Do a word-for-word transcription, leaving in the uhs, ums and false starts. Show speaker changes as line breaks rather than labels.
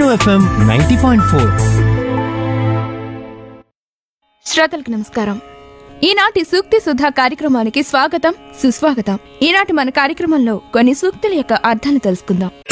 FM ninety point four.
శ్రోతలకు నమస్కారం. ఈనాటి సూక్తి సుధా కార్యక్రమానికి స్వాగతం, సుస్వాగతం. ఈనాటి మన కార్యక్రమంలో కొన్ని సూక్తుల యొక్క అర్థాలు తెలుసుకుందాం.